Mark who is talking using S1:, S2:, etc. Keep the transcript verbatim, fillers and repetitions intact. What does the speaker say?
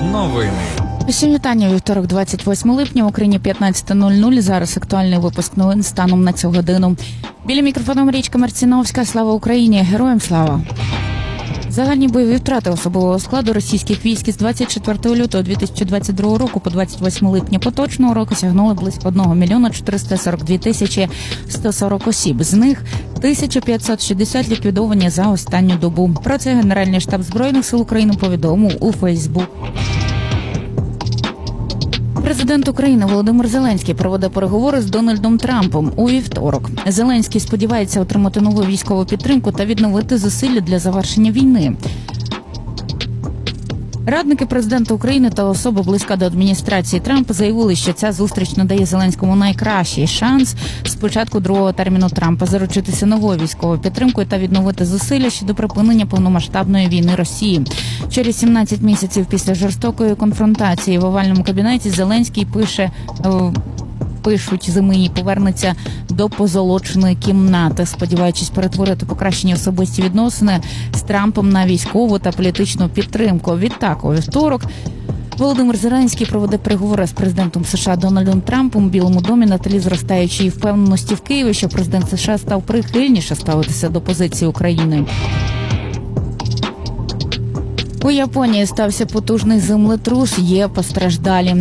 S1: Новини.
S2: Усім вітання. Вівторок, двадцять восьмого липня, в Україні п'ятнадцята нуль нуль. Зараз актуальний випуск новин станом на цю годину. Біля мікрофону Марічка Марціновська. Слава Україні! Героям слава! Загальні бойові втрати особового складу російських військ з двадцять четвертого лютого дві тисячі двадцять другого року по двадцять восьмого липня поточного року сягнули близько одного мільйона чотириста сорок дві тисячі сто сорок осіб. З них тисяча п'ятсот шістдесят ліквідовані за останню добу. Про це Генеральний штаб Збройних сил України повідомив у Фейсбук. Президент України Володимир Зеленський проведе переговори з Дональдом Трампом у вівторок. Зеленський сподівається отримати нову військову підтримку та відновити зусилля для завершення війни. Радники президента України та особа близька до адміністрації Трампа заявили, що ця зустріч надає Зеленському найкращий шанс з початку другого терміну Трампа заручитися новою військовою підтримкою та відновити зусилля щодо припинення повномасштабної війни Росії. Через сімнадцять місяців після жорстокої конфронтації в овальному кабінеті Зеленський пише... пишуть ЗМІ, повернеться до позолоченої кімнати, сподіваючись перетворити покращені особисті відносини з Трампом на військову та політичну підтримку. Відтак, у вівторок Володимир Зеленський проведе переговори з президентом США Дональдом Трампом у Білому домі на тлі зростаючої впевненості в Києві, що президент США став прихильніше ставитися до позиції України. У Японії стався потужний землетрус, є постраждалі.